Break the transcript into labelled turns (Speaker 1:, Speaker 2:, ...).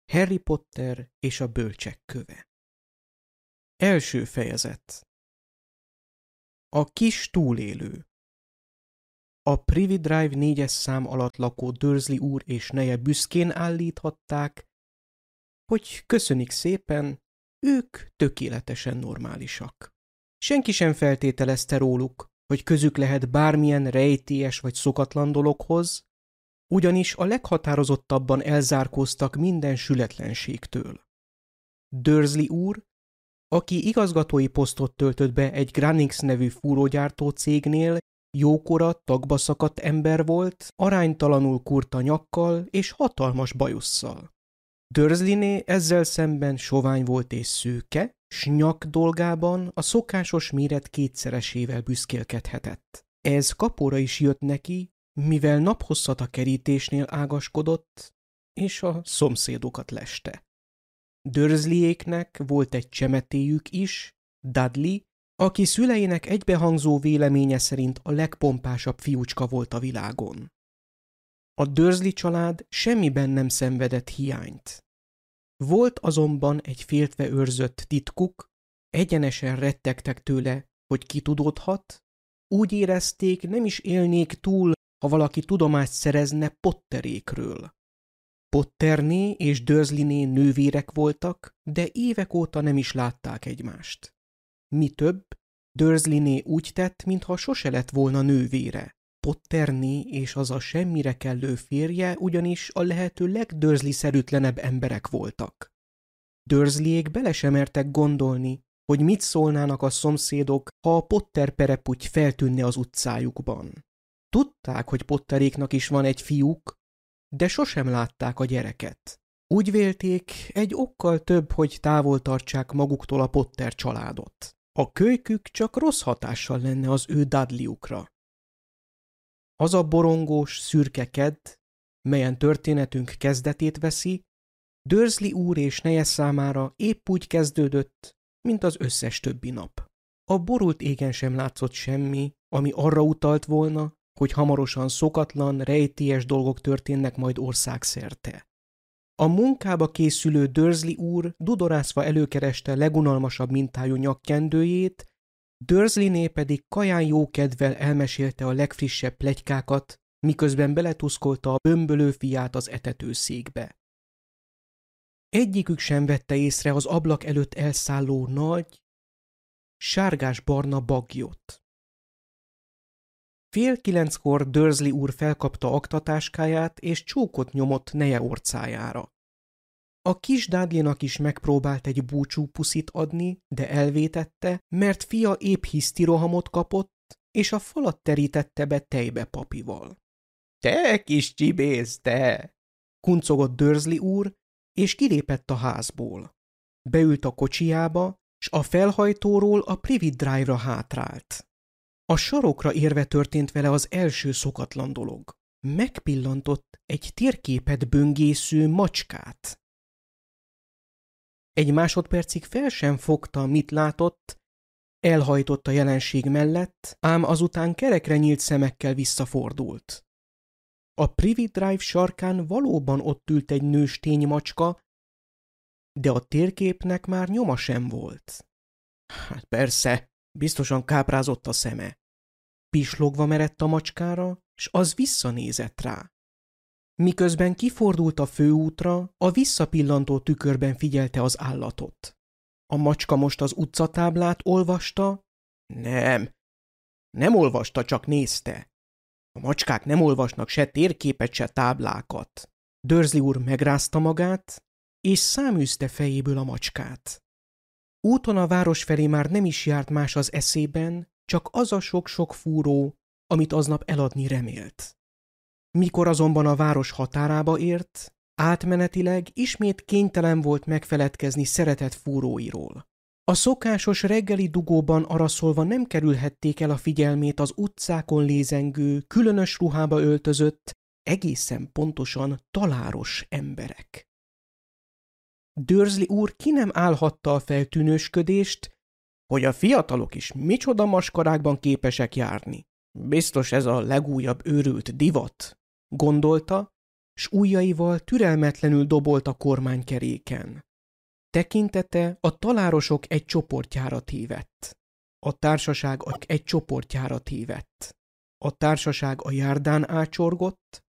Speaker 1: Harry Potter és a bölcsek köve. Első fejezet. A kis túlélő. A Privy Drive 4-es szám alatt lakó Dursley úr és neje büszkén állíthatták, hogy köszönik szépen, ők tökéletesen normálisak. Senki sem feltételezte róluk, hogy közük lehet bármilyen rejtélyes vagy szokatlan dologhoz, ugyanis a leghatározottabban elzárkóztak minden sületlenségtől. Dursley úr, aki igazgatói posztot töltött be egy Granix nevű fúrógyártó cégnél, jókora, tagba szakadt ember volt, aránytalanul kurta nyakkal és hatalmas bajusszal. Dursleyné ezzel szemben sovány volt és szőke, s nyak dolgában a szokásos méret kétszeresével büszkélkedhetett. Ez kapóra is jött neki, mivel naphosszat a kerítésnél ágaskodott, és a szomszédokat leste. Dursleyéknek volt egy csemetéjük is, Dudley, aki szüleinek egybehangzó véleménye szerint a legpompásabb fiúcska volt a világon. A Dursley család semmiben nem szenvedett hiányt. Volt azonban egy féltve őrzött titkuk, egyenesen rettegtek tőle, hogy kitudódhat, úgy érezték, nem is élnék túl, ha valaki tudomást szerezne Potterékről. Potterné és Dursleyné nővérek voltak, de évek óta nem is látták egymást. Mi több, Dursleyné úgy tett, mintha sose lett volna nővére. Potterné és az a semmire kellő férje ugyanis a lehető legdursley-szerűtlenebb emberek voltak. Dursleyék bele sem mertek gondolni, hogy mit szólnának a szomszédok, ha a Potter pereputy feltűnne az utcájukban. Tudták, hogy Potteréknak is van egy fiúk, de sosem látták a gyereket. Úgy vélték, egy okkal több, hogy távol tartsák maguktól a Potter családot. A kölykük csak rossz hatással lenne az ő Dudleyukra. Az a borongós, szürke kedd, melyen történetünk kezdetét veszi, Dursley úr és neje számára épp úgy kezdődött, mint az összes többi nap. A borult égen sem látszott semmi, ami arra utalt volna, hogy hamarosan szokatlan, rejtélyes dolgok történnek majd országszerte. A munkába készülő Dursley úr dudorászva előkereste legunalmasabb mintájú nyakkendőjét, Dursleyné pedig kaján jókedvel elmesélte a legfrissebb pletykákat, miközben beletuszkolta a bömbölő fiát az etetőszékbe. Egyikük sem vette észre az ablak előtt elszálló nagy, sárgás-barna baglyot. 8:30 Dursley úr felkapta aktatáskáját, és csókot nyomott neje orcájára. A kis Dudleynak is megpróbált egy búcsúpuszit adni, de elvétette, mert fia épp hisztirohamot kapott, és a falat terítette be tejbe papival. – Te kis csibész, te! – kuncogott Dursley úr, és kilépett a házból. Beült a kocsijába, s a felhajtóról a Privy Drive-ra hátrált. A sarokra érve történt vele az első szokatlan dolog. Megpillantott egy térképet böngésző macskát. Egy másodpercig fel sem fogta, mit látott, elhajtott a jelenség mellett, ám azután kerekre nyílt szemekkel visszafordult. A Privy Drive sarkán valóban ott ült egy nőstény macska, de a térképnek már nyoma sem volt. Hát persze, biztosan káprázott a szeme. Pislogva merett a macskára, s az visszanézett rá. Miközben kifordult a főútra, a visszapillantó tükörben figyelte az állatot. A macska most az utcatáblát olvasta? Nem olvasta, csak nézte. A macskák nem olvasnak se térképet, se táblákat. Dursley úr megrázta magát, és száműzte fejéből a macskát. Úton a város felé már nem is járt más az eszében, csak az a sok-sok fúró, amit aznap eladni remélt. Mikor azonban a város határába ért, átmenetileg ismét kénytelen volt megfeledkezni szeretett fúróiról. A szokásos reggeli dugóban araszolva nem kerülhették el a figyelmét az utcákon lézengő, különös ruhába öltözött, egészen pontosan taláros emberek. Dursley úr ki nem állhatta a feltűnősködést, hogy a fiatalok is micsoda maskarákban képesek járni. Biztos ez a legújabb őrült divat, gondolta, s ujjaival türelmetlenül dobolt a kormánykeréken. Tekintete a talárosok egy csoportjára tévedt. A társaság egy csoportjára tévedt. A társaság a járdán ácsorgott,